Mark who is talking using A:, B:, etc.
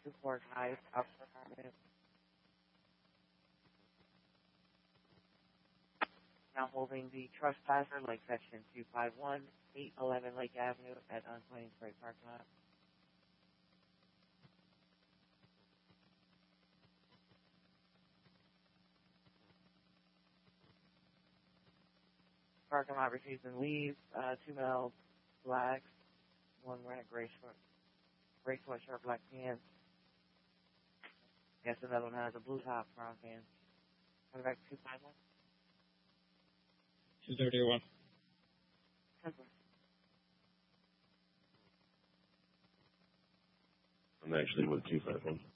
A: Newport Heights, Upper Apartment. Now holding the trespasser, like section 251, 811 Lake Avenue at unclaimed freight parking lot. Parking lot receives and leaves, 2 male blacks, 1 red gray sweatshirt, black pants. Yes, another one has a blue top, brown pants. Coming back to 251.
B: 231.
C: I'm actually with 251.